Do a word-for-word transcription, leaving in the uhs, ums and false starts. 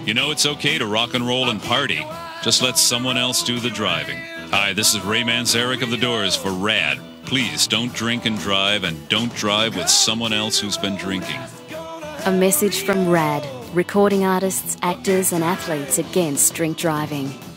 You know it's okay to rock and roll and party. Just let someone else do the driving. Hi, this is Ray Manzarek of The Doors for RAD. Please don't drink and drive, and don't drive with someone else who's been drinking. A message from RAD, recording artists, actors and athletes against drink driving.